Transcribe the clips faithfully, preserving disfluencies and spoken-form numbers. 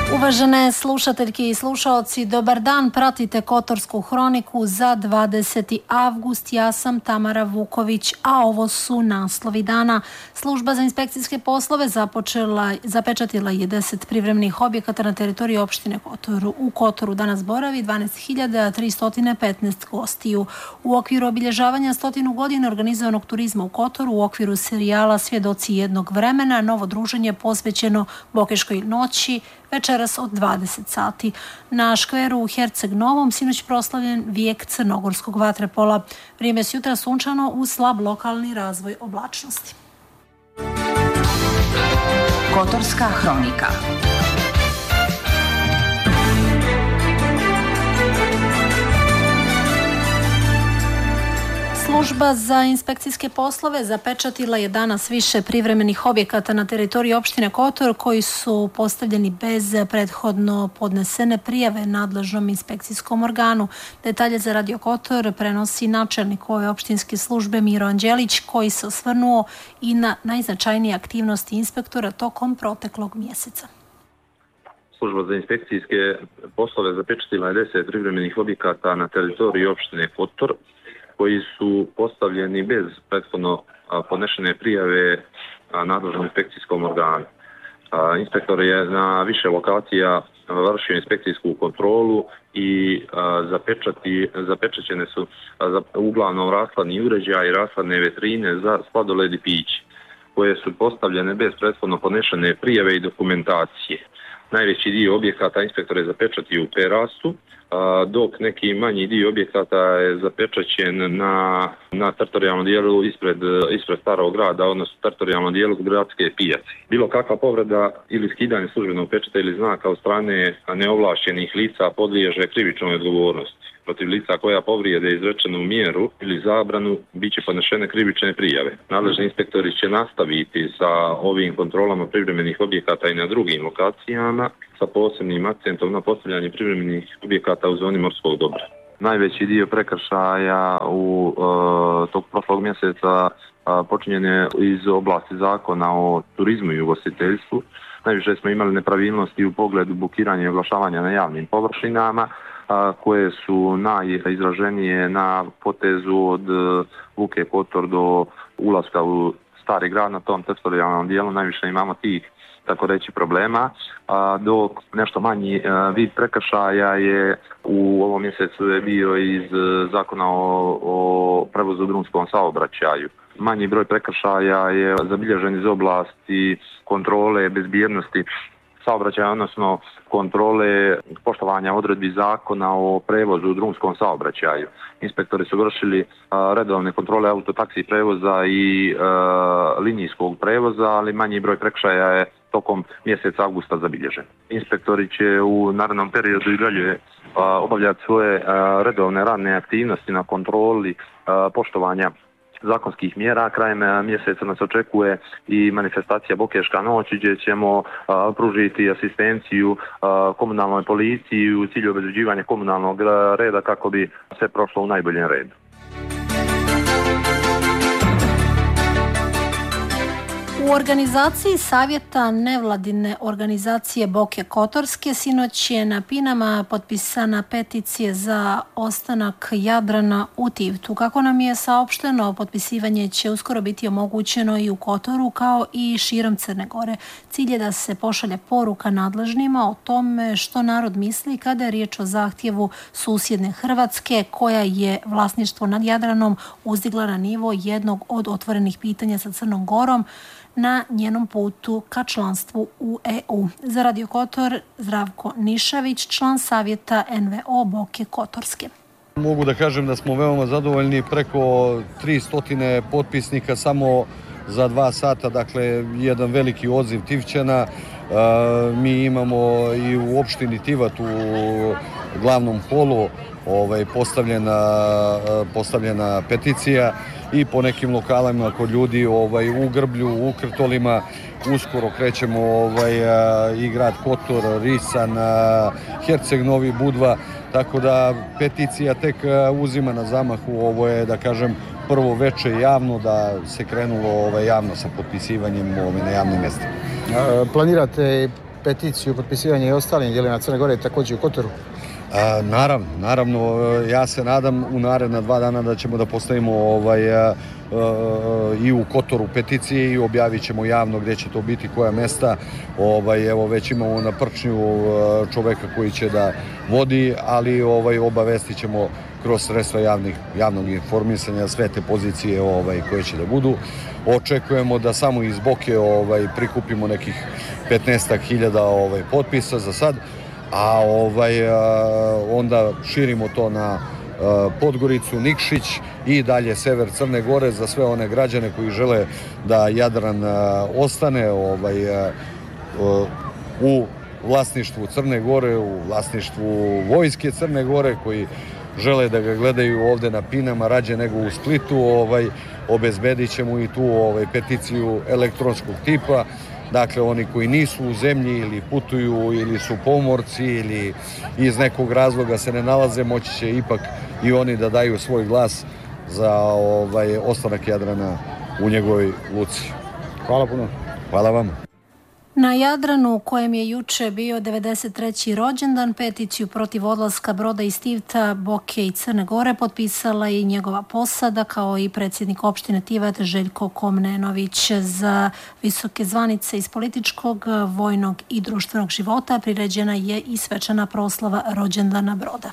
Uvažene slušateljke i slušaoci, dobar dan, pratite Kotorsku hroniku za dvadeseti avgust. Ja sam Tamara Vuković, a ovo su naslovi dana. Služba za inspekcijske poslove započela, zapečatila je deset privremenih objekata na teritoriji opštine Kotor. U Kotoru danas boravi dvanaest hiljada tristo petnaest gostiju. U okviru obilježavanja stotinu godina organizovanog turizma u Kotoru, u okviru serijala Svjedoci jednog vremena, novo druženje posvećeno Bokeškoj noći, večeras od dvadeset sati. Na škveru u Herceg Novom sinoć proslavljen vijek crnogorskog vatrepola. Vrijeme s jutra sunčano uz slab lokalni razvoj oblačnosti. Kotorska hronika. Služba za inspekcijske poslove zapečatila je danas više privremenih objekata na teritoriji opštine Kotor koji su postavljeni bez prethodno podnesene prijave nadležnom inspekcijskom organu. Detalje za Radio Kotor prenosi načelnik ove opštinske službe Miro Anđelić, koji se osvrnuo i na najznačajnije aktivnosti inspektora tokom proteklog mjeseca. Služba za inspekcijske poslove zapečatila je deset privremenih objekata na teritoriji opštine Kotor koji su postavljeni bez prethodno podnešene prijave nadležnom inspekcijskom organu. Inspektor je na više lokacija vršio inspekcijsku kontrolu i zapečati, zapečaćene su uglavnom rashladni uređaji i rashladne vetrine za sladoled i piće, koje su postavljene bez prethodno podnešene prijave i dokumentacije. Najveći dio objekata inspektor je zapečatio u terasu, dok neki manji dio objekata je zapečaćen na, na teritorijalnom dijelu ispred, ispred starog grada, odnosno teritorijalnom dijelu gradske pijace. Bilo kakva povreda ili skidanje službenog pečata ili znaka od strane neovlašćenih lica podliježe krivičnoj odgovornosti. Protiv lica koja povrijede izrečenu mjeru ili zabranu bit će podnešene krivične prijave. Nadležni inspektori će nastaviti sa ovim kontrolama privremenih objekata i na drugim lokacijama sa posebnim akcentom na postavljanje privremenih objekata u zoni morskog dobra. Najveći dio prekršaja u e, tog prošlog mjeseca e, počinjen je iz oblasti zakona o turizmu i ugostiteljstvu. Najviše smo imali nepravilnosti u pogledu bukiranja i oglašavanja na javnim površinama, koje su najizraženije na potezu od Luke Kotor do ulaska u stari grad. Na tom teritorijalnom dijelu najviše imamo tih, tako reći, problema, dok nešto manji vid prekršaja je u ovom mjesecu je bio iz zakona o, o prevozu u drumskom saobraćaju. Manji broj prekršaja je zabilježen iz oblasti kontrole bezbjednosti saobraćaja, odnosno kontrole poštovanja odredbi zakona o prevozu u drumskom saobraćaju. Inspektori su vršili a, redovne kontrole autotaksi prevoza i a, linijskog prevoza, ali manji broj prekršaja je tokom mjeseca avgusta zabilježen. Inspektori će u narednom periodu i dalje obavljati svoje a, redovne radne aktivnosti na kontroli a, poštovanja zakonskih mjera. Krajem mjeseca nas očekuje i manifestacija Bokeška noć, gdje ćemo a, pružiti asistenciju a, komunalnoj policiji u cilju obezbeđivanja komunalnog reda kako bi sve prošlo u najboljem redu. U organizaciji savjeta nevladine organizacije Boke Kotorske sinoć je na Pinama potpisana peticija za ostanak Jadrana u Tivtu. Kako nam je saopšteno, potpisivanje će uskoro biti omogućeno i u Kotoru kao i širom Crne Gore. Cilj je da se pošalje poruka nadležnima o tome što narod misli kada je riječ o zahtjevu susjedne Hrvatske, koja je vlasništvo nad Jadranom uzdigla na nivo jednog od otvorenih pitanja sa Crnom Gorom na njenom putu ka članstvu u E U. Za Radio Kotor, Zdravko Nišavić, član savjeta N V O Boke Kotorske. Mogu da kažem da smo veoma zadovoljni, preko tristo potpisnika samo za dva sata, dakle jedan veliki odziv Tivćana. E, mi imamo i u opštini Tivat u glavnom holu ovaj, postavljena, postavljena peticija i po nekim lokalima kod ljudi ovaj, u Grblju, u Krtolima. Uskoro krećemo ovaj, i grad Kotor, Risan, Herceg Novi, Budva, tako da peticija tek uzima na zamahu. Ovo je, da kažem, prvo veče javno, da se krenulo ovaj, javno sa potpisivanjem ovaj, na javnim mjestima. Planirate peticiju, potpisivanje i ostalim dijelovima Crne Gore, također u Kotoru? A, naravno, naravno, ja se nadam u naredna dva dana da ćemo da postavimo ovaj, a, a, i u Kotoru peticije i objavit ćemo javno gdje će to biti, koja mesta. Ovaj, evo, već imamo na Prčnju čoveka koji će da vodi, ali ovaj, obavestit ćemo kroz sredstva javnih, javnog informisanja sve te pozicije ovaj, koje će da budu. Očekujemo da samo iz Boke ovaj, prikupimo nekih petnaestak hiljada ovaj, potpisa za sad, a ovaj, onda širimo to na Podgoricu, Nikšić i dalje sever Crne Gore za sve one građane koji žele da Jadran ostane ovaj, u vlasništvu Crne Gore, u vlasništvu vojske Crne Gore, koji žele da ga gledaju ovde na Pinama rađe nego u Splitu. Ovaj, obezbedit ćemo i tu ovaj, peticiju elektronskog tipa. Dakle, oni koji nisu u zemlji ili putuju ili su pomorci ili iz nekog razloga se ne nalaze, moći će ipak i oni da daju svoj glas za ovaj, ostanak Jadrana u njegovoj luci. Hvala puno. Hvala vam. Na Jadranu, u kojem je juče bio devedeset treći rođendan, peticiju protiv odlaska broda iz Tivta, Boke i Crne Gore potpisala i njegova posada, kao i predsjednik opštine Tivat Željko Komnenović. Za visoke zvanice iz političkog, vojnog i društvenog života priređena je i svečana proslava rođendana broda.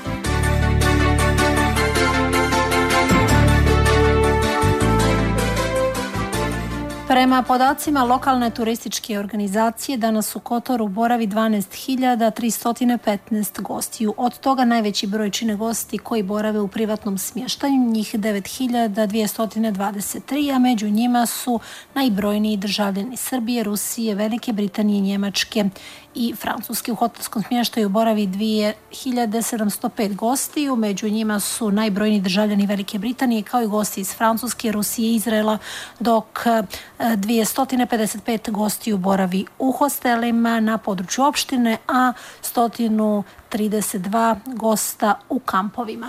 Prema podacima lokalne turističke organizacije, danas u Kotoru boravi dvanaest hiljada tristo petnaest gostiju. Od toga najveći broj čine gosti koji borave u privatnom smještanju, njih devet hiljada dvjesto dvadeset tri, a među njima su najbrojniji državljani Srbije, Rusije, Velike Britanije, Njemačke i Francuske. U hotelskom smještaju boravi dvije hiljade sedamsto pet gostiju, među njima su najbrojniji državljani Velike Britanije kao i gosti iz Francuske, Rusije i Izraela, dok dvjesto pedeset pet gostiju boravi u hostelima na području opštine, a sto trideset dva gosta u kampovima.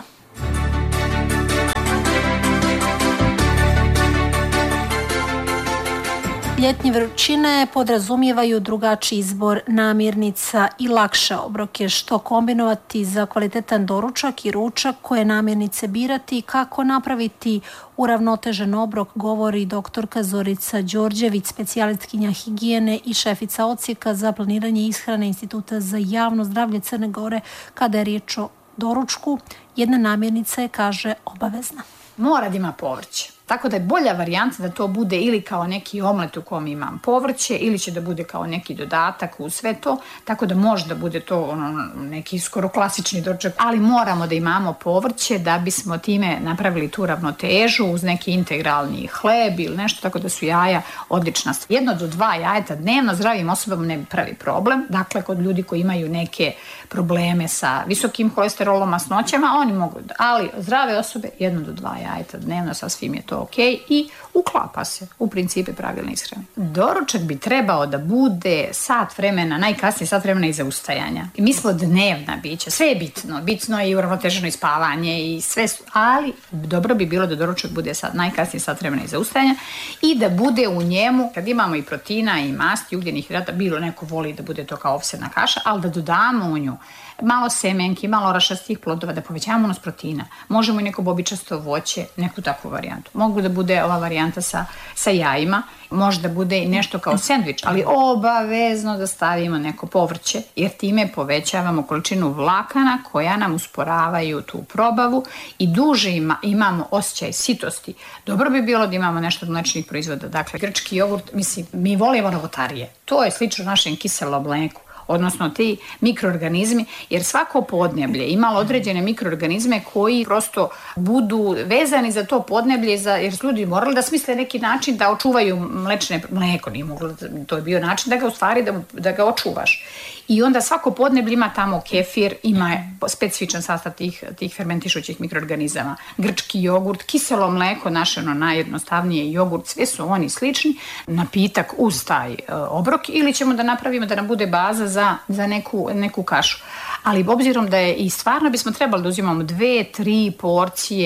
Ljetnje vrućine podrazumijevaju drugačiji izbor namirnica i lakše obroke. Što kombinovati za kvalitetan doručak i ručak, koje namirnice birati i kako napraviti uravnotežen obrok, govori doktorka Zorica Đorđević, specijalistkinja higijene i šefica odsjeka za planiranje ishrane Instituta za javno zdravlje Crne Gore. Kada je riječ o doručku, jedna namirnica je, kaže, obavezna. Mora da ima povrće. Tako da je bolja varijanta da to bude ili kao neki omlet u kom imam povrće ili će da bude kao neki dodatak u sve to, tako da može da bude to ono, neki skoro klasični doručak, ali moramo da imamo povrće da bismo time napravili tu ravnotežu uz neki integralni hleb ili nešto, tako da su jaja odlična stvar. Jedno do dva jajeta dnevno zdravim osobama ne pravi problem, dakle kod ljudi koji imaju neke probleme sa visokim holesterolom, masnoćama, oni mogu, ali zdrave osobe jedno do dva jajeta dnevno, sasvim je to ok i uklapa se u principe pravilne ishrane. Doručak bi trebao da bude sat vremena, najkasnije sat vremena iza ustajanja. I mi smo dnevna bića, sve je bitno, bitno je i uravnoteženo ispavanje i sve, ali dobro bi bilo da doručak bude sat, najkasnije sat vremena iza ustajanja i da bude u njemu, kad imamo i proteina i masti, ugljenih hidrata, bilo neko voli da bude to kao ofsena kaša, ali da dodamo u nju malo semenki, malo orašastih plodova, da povećamo unos proteina. Možemo i neko bobičasto voće, neku takvu varijantu. Mogu da bude ova varijanta sa, sa jajima, može da bude i nešto kao sendvič, ali obavezno da stavimo neko povrće, jer time povećavamo količinu vlakana koja nam usporavaju tu probavu i duže ima, imamo osjećaj sitosti. Dobro bi bilo da imamo nešto od mlečnih proizvoda, dakle grčki jogurt, mislim, mi volimo novotarije. To je slično našem kiselom mleku, odnosno ti mikroorganizmi, jer svako podneblje imalo određene mikroorganizme koji prosto budu vezani za to podneblje, za, jer su ljudi morali da smisle neki način da očuvaju mlečne mleko, nije moglo, to je bio način da ga u stvari da, da ga očuvaš. I onda svako podneblje ima tamo kefir, ima specifičan sastav tih, tih fermentišućih mikroorganizama. Grčki jogurt, kiselo mleko, naše ono najjednostavnije jogurt, sve su oni slični, napitak uz taj uh, obrok, ili ćemo da napravimo da nam bude baza za, za neku, neku kašu. Ali obzirom da je i stvarno bismo trebali da uzimamo dve, tri porcije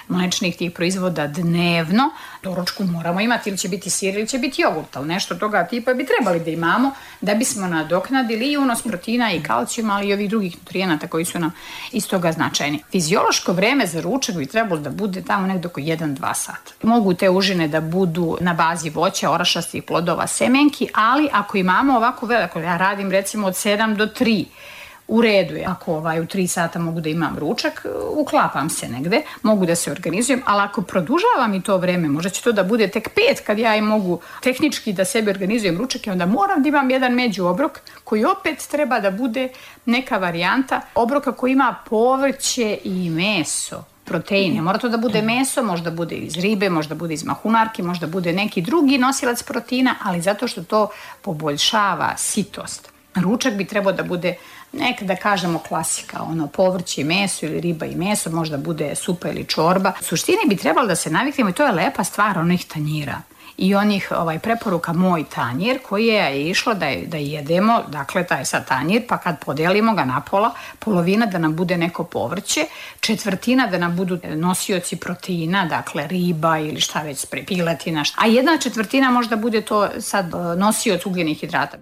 mlečnih tih proizvoda dnevno. Doručku moramo imati, ili će biti sir ili će biti jogurt, ali nešto toga tipa bi trebali da imamo da bismo nadoknadili i unos proteina i kalcijuma, ali i ovih drugih nutrijenata koji su nam iz toga značajni. Fiziološko vreme za ručak bi trebalo da bude tamo negdje oko jedan do dva sata. Mogu te užine da budu na bazi voća, orašastih plodova, semenki, ali ako imamo ovako veliko, ja radim recimo od sedam do tri, u redu je. Ako ovaj, u tri sata mogu da imam ručak, uklapam se negde, mogu da se organizujem, ali ako produžavam i to vreme, možda će to da bude tek pet kad ja i mogu tehnički da sebi organizujem ručak i onda moram da imam jedan među obrok koji opet treba da bude neka varijanta obroka koji ima povrće i meso. Proteine. Mora to da bude meso, možda bude iz ribe, možda bude iz mahunarke, možda bude neki drugi nosilac proteina, ali zato što to poboljšava sitost. Ručak bi trebao da bude neka, da kažemo, klasika, ono povrće i meso ili riba i meso, možda bude supa ili čorba. U suštini bi trebalo da se naviknemo i to je lepa stvar onih tanjira i onih ovaj, preporuka moj tanjir koji je išlo da, je, da jedemo, dakle taj sad tanjir, pa kad podelimo ga na pola, polovina da nam bude neko povrće, četvrtina da nam budu nosioci proteina, dakle riba ili šta već, piletina, šta. A jedna četvrtina možda bude to sad nosioc ugljenih hidrata.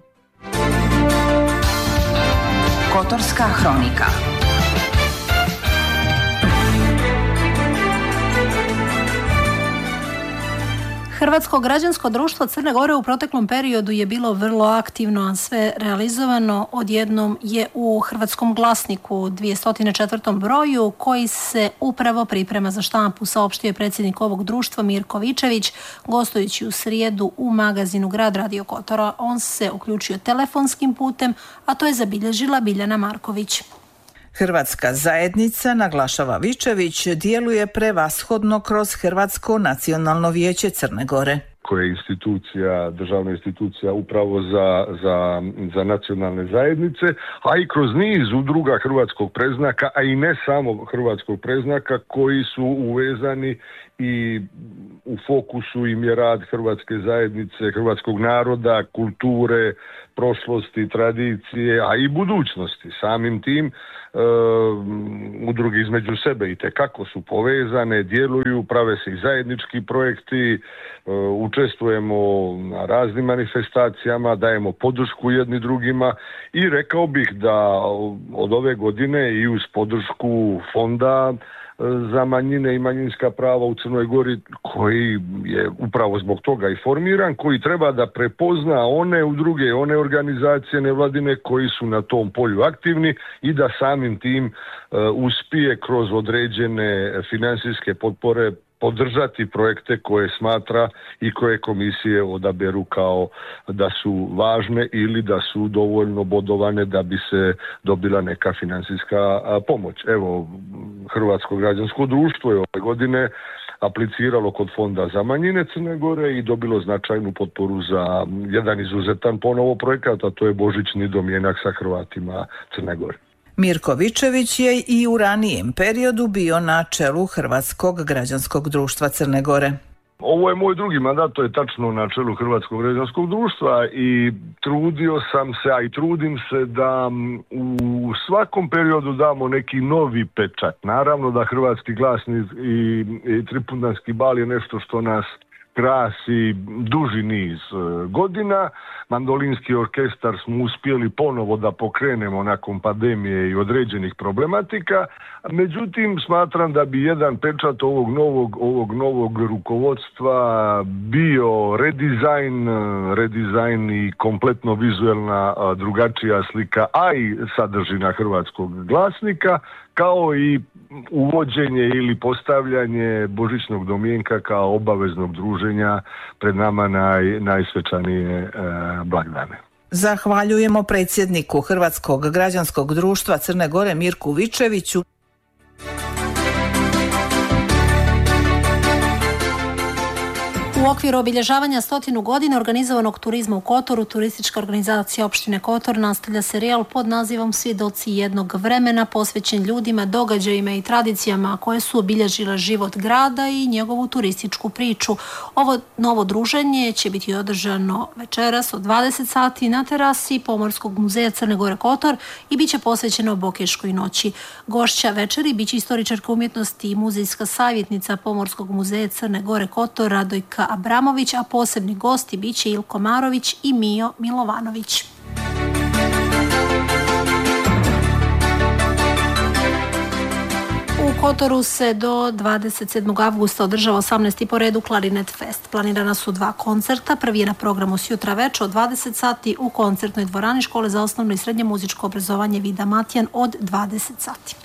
Kotorska hronika. Hrvatsko građansko društvo Crne Gore u proteklom periodu je bilo vrlo aktivno, a sve realizovano odjednom je u Hrvatskom glasniku dvjesto četvrtom broju koji se upravo priprema za štampu, saopštio je predsjednik ovog društva Mirko Vičević, gostujući u srijedu u magazinu Grad Radio Kotora. On se uključio telefonskim putem, a to je zabilježila Biljana Marković. Hrvatska zajednica, naglašava Vičević, djeluje prevashodno kroz Hrvatsko nacionalno vijeće Crne Gore, koja je institucija, državna institucija upravo za, za, za nacionalne zajednice, a i kroz niz udruga hrvatskog predznaka, a i ne samo hrvatskog predznaka, koji su uvezani i u fokusu im je rad hrvatske zajednice, hrvatskog naroda, kulture, prošlosti, tradicije, a i budućnosti. Samim tim e, udruge između sebe i tekako su povezane, djeluju, prave se i zajednički projekti, e, učestvujemo na raznim manifestacijama, dajemo podršku jedni drugima i rekao bih da od ove godine i uz podršku fonda za manjine i manjinska prava u Crnoj Gori, koji je upravo zbog toga i formiran, koji treba da prepozna one udruge, one organizacije nevladine koji su na tom polju aktivni i da samim tim uh, uspije kroz određene financijske potpore podržati projekte koje smatra i koje komisije odaberu kao da su važne ili da su dovoljno bodovane da bi se dobila neka financijska pomoć. Evo, Hrvatsko građansko društvo je ove godine apliciralo kod Fonda za manjine Crne Gore i dobilo značajnu potporu za jedan izuzetan ponovo projekat, a to je božićni domjenak sa Hrvatima Crne Gore. Mirko Vičević je i u ranijem periodu bio na čelu Hrvatskog građanskog društva Crne Gore. Ovo je moj drugi mandat, to je tačno na čelu Hrvatskog građanskog društva i trudio sam se, a i trudim se da u svakom periodu damo neki novi pečat. Naravno da Hrvatski glasnik i, i Tripundanski bal je nešto što nas krasi duži niz godina. Mandolinski orkestar smo uspjeli ponovo da pokrenemo nakon pandemije i određenih problematika. Međutim, smatram da bi jedan pečat ovog novog, ovog novog rukovodstva bio redizajn, redizajn i kompletno vizuelna drugačija slika, a i sadržina Hrvatskog glasnika, kao i uvođenje ili postavljanje božićnog domjenka kao obaveznog druženja pred nama naj, najsvečanije e, blagdane. Zahvaljujemo predsjedniku Hrvatskog građanskog društva Crne Gore Mirku Vičeviću. U U okviru obilježavanja stotinu godina organizovanog turizma u Kotoru, turistička organizacija opštine Kotor nastavlja serijal pod nazivom Svjedoci jednog vremena, posvećen ljudima, događajima i tradicijama koje su obilježile život grada i njegovu turističku priču. Ovo novo druženje će biti održano večeras od dvadeset sati na terasi Pomorskog muzeja Crne Gore Kotor i bit će posvećeno Bokeškoj noći. Gošća večeri biće istoričarka umjetnosti i muzejska savjetnica Pomorskog muzeja Crne Gore Kotor Radojka Abramović, a posebni gosti biće Ilko Marović i Mio Milovanović. U Kotoru se do dvadeset sedmog avgusta održava osamnaesti po redu Klarinet Fest. Planirana su dva koncerta. Prvi je na programu sjutra veče od dvadeset sati u koncertnoj dvorani Škole za osnovno i srednje muzičko obrazovanje Vida Matjan od dvadeset sati.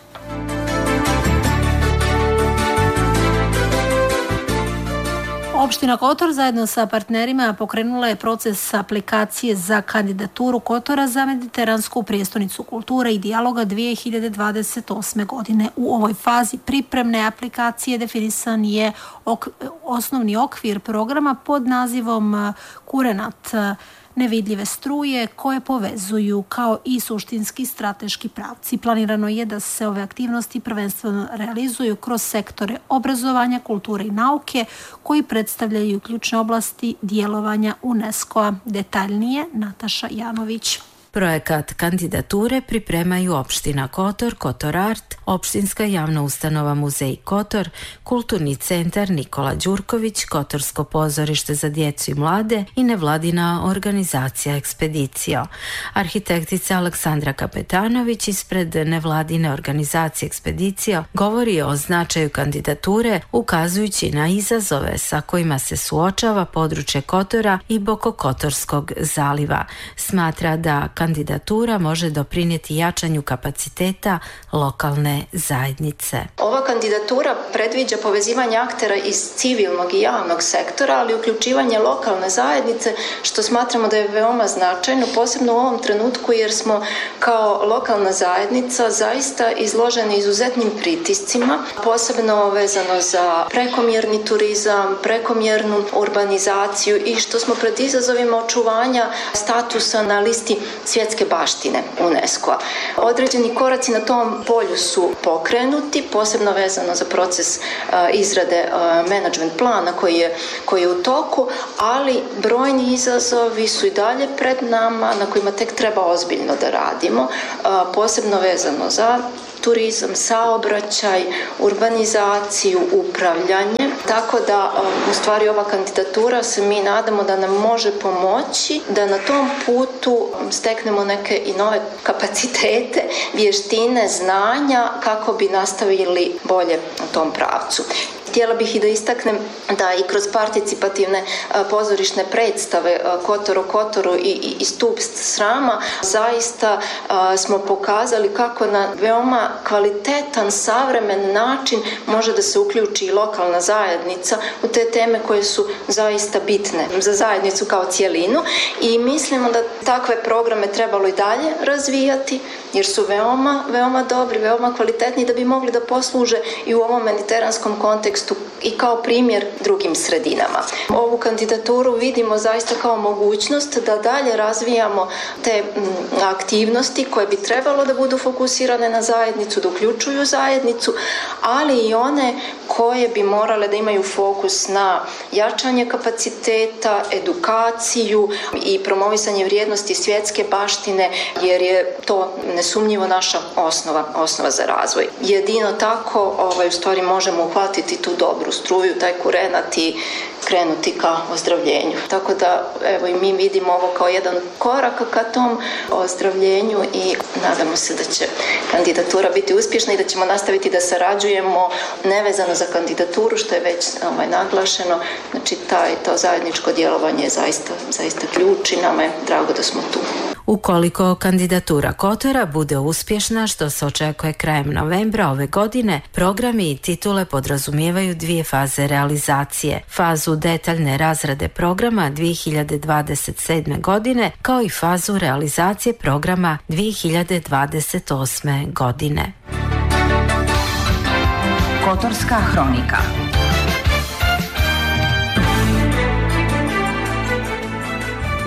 Opština Kotor zajedno sa partnerima pokrenula je proces aplikacije za kandidaturu Kotora za mediteransku prijestolnicu kulture i dijaloga dvije hiljade dvadeset osme. godine. U ovoj fazi pripremne aplikacije definisan je ok, osnovni okvir programa pod nazivom Kurenat nevidljive struje koje povezuju kao i suštinski strateški pravci. Planirano je da se ove aktivnosti prvenstveno realizuju kroz sektore obrazovanja, kulture i nauke koji predstavljaju ključne oblasti djelovanja UNESCO-a. Detaljnije Nataša Janović. Projekat kandidature pripremaju opština Kotor, Kotor Art, opštinska javna ustanova Muzej Kotor, Kulturni centar Nikola Đurković, Kotorsko pozorište za djecu i mlade i nevladina organizacija Ekspedicija. Arhitektica Aleksandra Kapetanović ispred nevladine organizacije Ekspedicija govori o značaju kandidature ukazujući na izazove sa kojima se suočava područje Kotora i Bokokotorskog zaliva. Smatra da kandidatura može doprinijeti jačanju kapaciteta lokalne zajednice. Ova kandidatura predviđa povezivanje aktera iz civilnog i javnog sektora, ali uključivanje lokalne zajednice, što smatramo da je veoma značajno, posebno u ovom trenutku jer smo kao lokalna zajednica zaista izloženi izuzetnim pritiscima, posebno vezano za prekomjerni turizam, prekomjernu urbanizaciju i što smo pred izazovima očuvanja statusa na listi svjetske baštine UNESCO-a. Određeni koraci na tom polju su pokrenuti, posebno vezano za proces uh, izrade uh, management plana koji je, koji je u toku, ali brojni izazovi su i dalje pred nama na kojima tek treba ozbiljno da radimo, uh, posebno vezano za turizam, saobraćaj, urbanizaciju, upravljanje. Tako da u stvari ova kandidatura se mi nadamo da nam može pomoći da na tom putu steknemo neke i nove kapacitete, vještine, znanja kako bi nastavili bolje u tom pravcu. Htjela bih i da istaknem da i kroz participativne pozorišne predstave Kotor o Kotoru i, i, i Stup srama zaista a, smo pokazali kako na veoma kvalitetan, savremen način može da se uključi i lokalna zajednica u te teme koje su zaista bitne za zajednicu kao cijelinu i mislimo da takve programe trebalo i dalje razvijati jer su veoma, veoma dobri, veoma kvalitetni da bi mogli da posluže i u ovom mediteranskom kontekstu i kao primjer drugim sredinama. Ovu kandidaturu vidimo zaista kao mogućnost da dalje razvijamo te aktivnosti koje bi trebalo da budu fokusirane na zajednicu, da uključuju zajednicu, ali i one koje bi morale da imaju fokus na jačanje kapaciteta, edukaciju i promovisanje vrijednosti svjetske baštine, jer je to nesumnjivo naša osnova, osnova za razvoj. Jedino tako ovaj, u stvari možemo uhvatiti tu dobru struju, taj kurenat i krenuti ka ozdravljenju. Tako da evo i mi vidimo ovo kao jedan korak ka tom ozdravljenju i nadamo se da će kandidatura biti uspješna i da ćemo nastaviti da sarađujemo nevezano za kandidaturu, što je već ovaj, naglašeno. Znači taj, to zajedničko djelovanje je zaista, zaista ključ i nama je drago da smo tu. Ukoliko kandidatura Kotora bude uspješna, što se očekuje krajem novembra ove godine, programi i titule podrazumijevaju dvije faze realizacije. Fazu detaljne razrade programa dvije hiljade dvadeset sedme. godine, kao i fazu realizacije programa dvije hiljade dvadeset osme. godine. Kotorska hronika.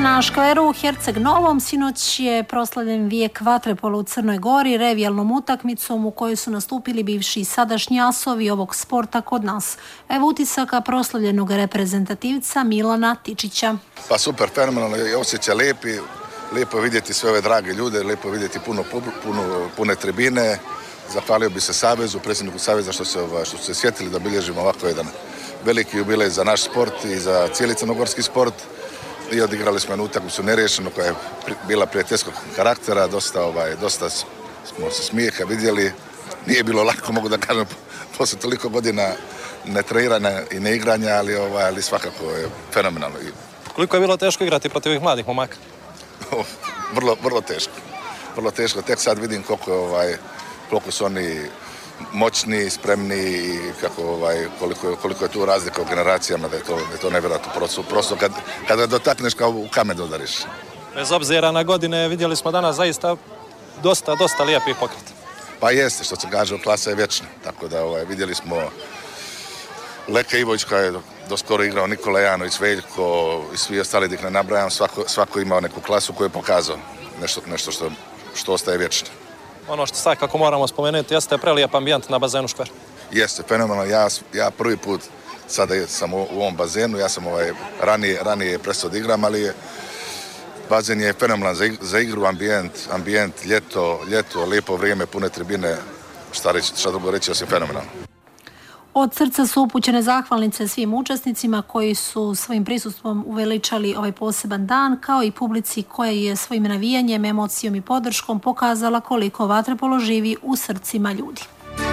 Na škveru u Herceg Novom sinoć je proslavljen vijek vaterpola u Crnoj Gori revijalnom utakmicom u kojoj su nastupili bivši i sadašnji asovi ovog sporta kod nas. Evo utisaka proslavljenog reprezentativca Milana Tičića. Pa super, fenomenalno je osjećaj lijepi, lijepo je vidjeti sve ove drage ljude, lijepo je vidjeti puno, puno, pune tribine. Zahvalio bi se Savezu, predsjedniku Saveza što se, što su se sjetili da bilježimo ovako jedan veliki jubilej za naš sport i za cijeli crnogorski sport. I odigrali smo jednu utakmicu neriješenu koja je bila prijateljskog karaktera, dosta, ovaj, dosta smo se smijeha vidjeli. Nije bilo lako, mogu da kažem, poslije toliko godina netreniranja i neigranja, ali, ovaj, ali svakako je fenomenalno. Koliko je bilo teško igrati protiv ovih mladih momaka? vrlo, vrlo teško. Vrlo teško. Tek sad vidim koliko, ovaj, koliko su oni moćni, spremni i kako, ovaj, koliko, koliko je tu razlika u generacijama, da je to, da je to nevjerojatno. Prosto, prosto kad, kada dotakneš kao u kamen dodariš. Bez obzira na godine vidjeli smo danas zaista dosta, dosta lijepih pokreta. Pa jeste, što se kaže, klasa je vječna. Tako da ovaj, vidjeli smo Leka Ivović koja je do skoro igrao, Nikola Janović, Veljko i svi ostali da ih ne nabrajam, svako, svako imao neku klasu koju je pokazao nešto, nešto što, što ostaje vječno. Ono što sad kako moramo spomenuti jeste prelijep ambijent na bazenu škver. Jeste, fenomenalno. Ja, ja prvi put sada sam u, u ovom bazenu, ja sam ovaj, ranije, ranije prestao da igram, ali je, bazen je fenomenalan za, za igru, ambijent, ambijent, ljeto, ljeto, lijepo vrijeme, pune tribine, šta, reći, šta drugo reći, osim fenomenalno. Od srca su upućene zahvalnice svim učesnicima koji su svojim prisustvom uveličali ovaj poseban dan, kao i publici koja je svojim navijanjem, emocijom i podrškom pokazala koliko vaterpolo živi u srcima ljudi.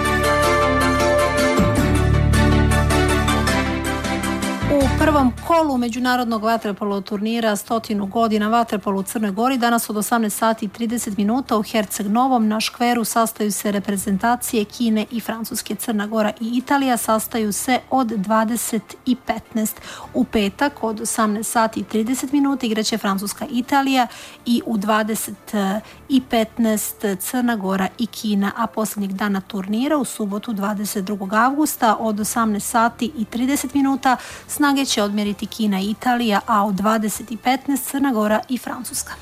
U prvom kolu međunarodnog vaterpolo turnira stotinu godina vaterpolo u Crnoj Gori danas od osamnaest sati i trideset minuta u Herceg Novom na škveru sastaju se reprezentacije Kine i Francuske. Crna Gora i Italija sastaju se od dvadeset i petnaest. U petak od osamnaest sati i trideset minuta igraće Francuska i Italija i u dvadeset i petnaest Crna Gora i Kina, a posljednjeg dana turnira u subotu dvadeset drugog avgusta od osamnaest sati i trideset minuta snage će odmjeriti Kina i Italija, a u dvadeset i petnaest Crna Gora i Francuska.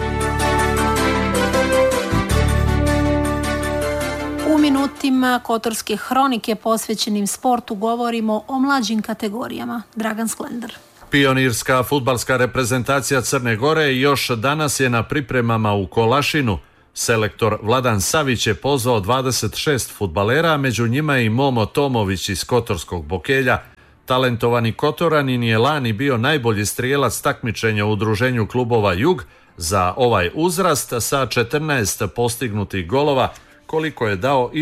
U minutima Kotorske hronike posvećenim sportu govorimo o mlađim kategorijama. Dragan Sklender. Pionirska fudbalska reprezentacija Crne Gore još danas je na pripremama u Kolašinu. Selektor Vladan Savić je pozvao dvadeset šest fudbalera, među njima i Momo Tomović iz Kotorskog Bokelja. Talentovani Kotoranin je lani bio najbolji strijelac takmičenja u udruženju klubova Jug za ovaj uzrast sa četrnaest postignutih golova, koliko je dao i